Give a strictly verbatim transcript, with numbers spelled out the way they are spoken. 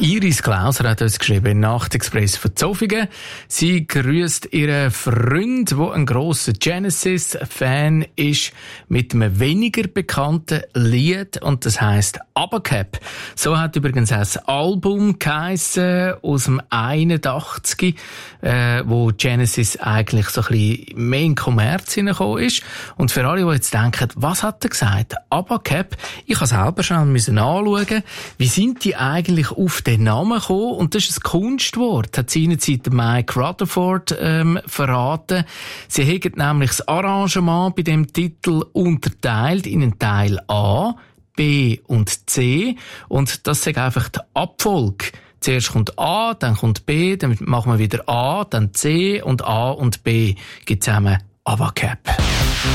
Iris Klauser hat uns geschrieben, Nachtexpress von Zofingen. Sie grüßt ihren Freund, der ein grosser Genesis-Fan ist, mit einem weniger bekannten Lied, und das heisst Abacab. So hat übrigens auch das Album geheissen, aus dem einundachtzig, äh, wo Genesis eigentlich so ein bisschen mehr in Kommerz hineingekommen ist. Und für alle, die jetzt denken, was hat er gesagt? Abacab? Ich habe selber schnell müssen anschauen, wie sind die eigentlich auf den Namen gekommen? Und das ist ein Kunstwort, hat seinerzeit Mike Rutherford ähm, verraten. Sie haben nämlich das Arrangement bei dem Titel unterteilt in einen Teil A, B und C. Und das ist einfach die Abfolge. Zuerst kommt A, dann kommt B, dann machen wir wieder A, dann C und A und B gibt zusammen Abacab.